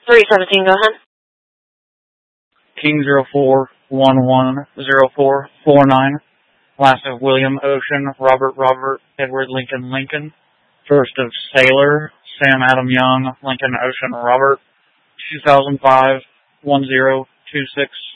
317, go ahead. King 04110449. Last of William Ocean, Robert, Edward Lincoln. First of Sailor, Sam Adam Young, Lincoln Ocean Robert. 2005 1026.